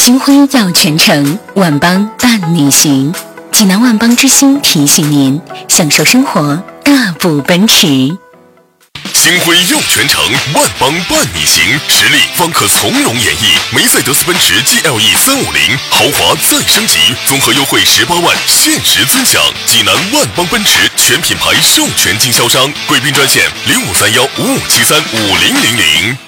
金辉耀全城，万邦伴你行。济南万邦之星提醒您，享受生活，大步奔驰。 金辉耀全城，万邦伴你行，实力方可从容演绎。梅赛德斯奔驰 GLE 350豪华再升级，综合优惠18万，限时尊享。济南万邦奔驰全品牌授权经销商，贵宾专线053155735000。